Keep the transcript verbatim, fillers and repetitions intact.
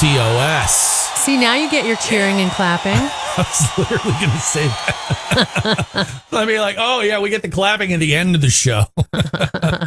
C O S. See, now you get your cheering and clapping. I was literally going to say that. I'd be like, oh, yeah, we get the clapping at the end of the show.